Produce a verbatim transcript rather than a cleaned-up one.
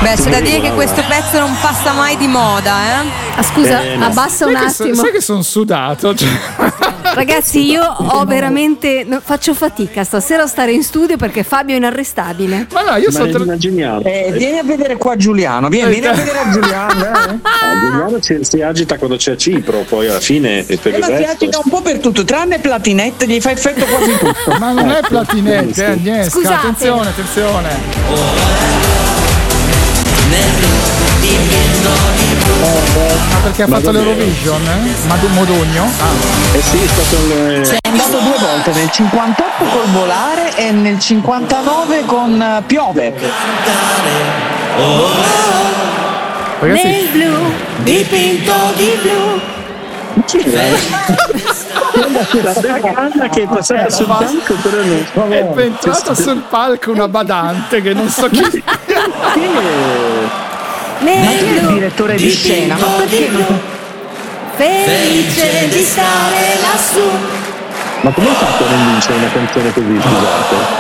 Beh, c'è da dire che questo pezzo non passa mai di moda, eh? Ah, scusa, Eh, no. abbassa un Sai che so- attimo. sai che sono sudato, cioè. Ragazzi, io ho veramente no, faccio fatica stasera a stare in studio perché Fabio è inarrestabile. Ma no, io Ma sono è tra- immaginiamo. Eh, vieni a vedere qua Giuliano, vieni, vieni a vedere a Giuliano. Eh. Ah, Giuliano si, si agita quando c'è Cipro, poi alla fine e per Eh, il ma si resto. agita un po' per tutto, tranne Platinette, gli fa effetto quasi tutto. Ma non è Platinette, eh, Agnieszka, Scusate. attenzione, attenzione. Ma perché ha Ma fatto davvero? l'Eurovision? Eh? Mad- Modugno? Ah. Eh sì, è stato il. È andato due volte, nel cinquantotto col Volare e nel cinquantanove con eh, Piove. Ragazzi, Nel blu, dipinto di blu. La canna che è passata sul palco, però non. è entrata sul palco una badante che non so chi. Nel Il blu, direttore di scena, ma perché non- felice di stare lassù. Ma come hai fatto a non vincere una canzone così, scusate?